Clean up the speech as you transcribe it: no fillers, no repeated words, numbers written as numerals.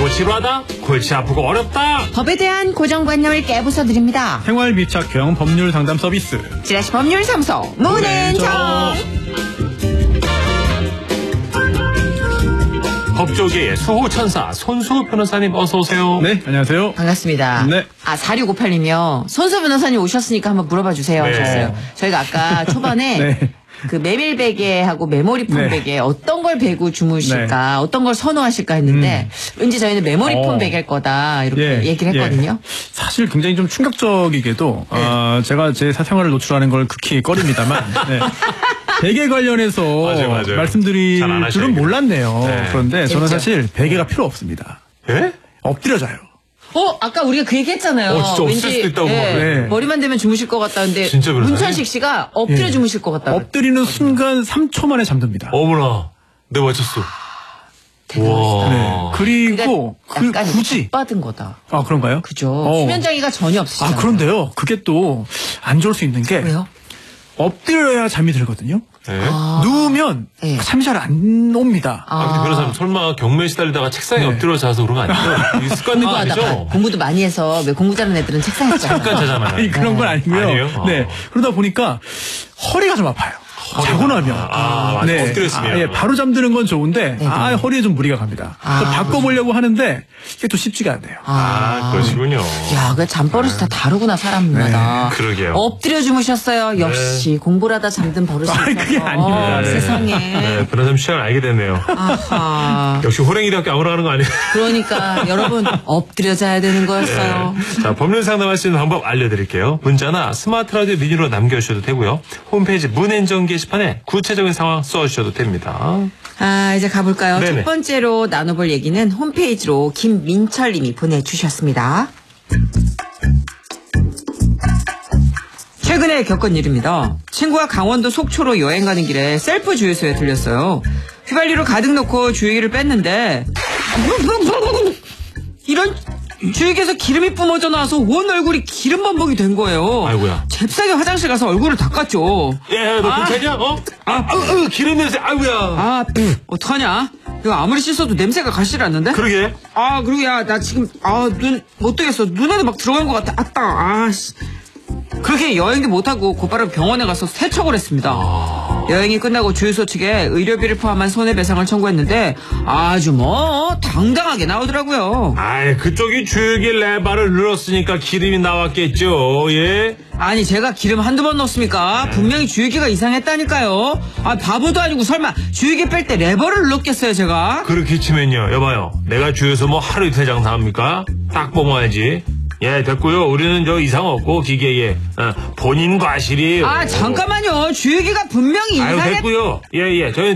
지루하다? 골치 아프고 어렵다? 법에 대한 고정관념을 깨부숴드립니다. 생활 밀착형 법률 상담 서비스 지라시 법률사무소 문앤정. 법조계의 수호천사 손수호 변호사님 어서 오세요. 네, 안녕하세요. 반갑습니다. 네. 4658님이요. 손수 변호사님 오셨으니까 한번 물어봐 주세요. 네. 하셨어요. 저희가 아까 초반에 네. 그 메밀 베개하고 메모리폼 네. 베개 어떤 걸 베고 주무실까, 어떤 걸 선호하실까 했는데 왠지 저희는 메모리폼 베개일 거다 이렇게 얘기를 했거든요. 사실 굉장히 좀 충격적이게도 제가 제 사생활을 노출하는 걸 극히 꺼립니다만 베개 관련해서 맞아요. 말씀드릴 잘 안 줄은 하셔야겠네. 몰랐네요. 네. 그런데 저는 재밌죠? 사실 베개가 필요 없습니다. 예? 엎드려 자요. 아까 우리가 그 얘기 했잖아요. 진짜 없을 수도 있다고. 네. 머리만 대면 주무실 것 같다는데 진짜 그러네. 문천식 씨가 엎드려 예. 주무실 것 같다고. 엎드리는 순간 3초 만에 잠듭니다. 어머나, 내 맞췄어. 대단하시다. 네. 그리고 약간 굳이 받은 거다. 아 그런가요? 그죠. 수면 장애가 전혀 없으시잖아요. 그런데요. 그게 또 안 좋을 수 있는 게 왜요? 엎드려야 잠이 들거든요. 네. 누우면 네. 잠이 잘 안 옵니다. 근데 변호사님 설마 경매에 시달리다가 책상에 엎드려 자서 그런 거 아니죠? 이게 습관된 거 아니죠? 공부도 많이 해서 왜 공부 잘하는 애들은 책상에 잠깐 잖아요. 자잖아요. 아니, 그런 건 아니고요. 아니에요? 네. 그러다 보니까 허리가 좀 아파요. 자고 나면. 맞아. 엎드려 있으면. 바로 잠드는 건 좋은데, 허리에 좀 무리가 갑니다. 그래서 바꿔보려고 하는데, 이게 또 쉽지가 않네요. 그러시군요. 야, 그 잠버릇이 다 다르구나, 사람마다. 그러게요. 엎드려 주무셨어요. 역시 공부를 하다 잠든 버릇이 있어서. 그게 아닙니다. 네. 세상에. 네, 변호사님 취향을 알게 됐네요. 아하. 역시 호랭이답게 아무나 하는 거 아니에요? 그러니까 여러분 엎드려 자야 되는 거였어요. 자, 법률 상담할 수 있는 방법 알려드릴게요. 문자나 스마트 라디오 미니로 남겨주셔도 되고요. 홈페이지 문앤정 게시판에 구체적인 상황 써주셔도 됩니다. 이제 가볼까요? 네네. 첫 번째로 나눠볼 얘기는 홈페이지로 김민철 님이 보내주셨습니다. 최근에 겪은 일입니다. 친구가 강원도 속초로 여행 가는 길에 셀프 주유소에 들렸어요. 휘발유를 가득 넣고 주유기를 뺐는데 이런 주유기에서 기름이 뿜어져 나와서 온 얼굴이 기름 범벅이 된 거예요. 아이고야. 잽싸게 화장실 가서 얼굴을 닦았죠. 야, 너 괜찮냐? 기름 냄새, 아이고야. 어떡하냐? 이거 아무리 씻어도 냄새가 가시질 않는데? 그러게. 그리고 야, 나 지금, 눈, 못 뜨겠어. 눈에도 막 들어간 것 같아. 씨. 그렇게 여행도 못하고 곧바로 병원에 가서 세척을 했습니다. 여행이 끝나고 주유소 측에 의료비를 포함한 손해배상을 청구했는데 아주 당당하게 나오더라고요. 그쪽이 주유기 레바를 눌렀으니까 기름이 나왔겠죠, 예? 아니 제가 기름 한두 번 넣었습니까? 분명히 주유기가 이상했다니까요. 바보도 아니고 설마 주유기 뺄 때 레버를 눌렀겠어요 제가? 그렇게 치면요, 여봐요. 내가 주유소 뭐 하루 이틀 장사합니까? 딱 뽑아야지. 예, 됐고요. 우리는 저 이상 없고 기계에 본인 과실이에요. 잠깐만요. 주유기가 분명히 아유, 이상했... 됐고요. 예, 저희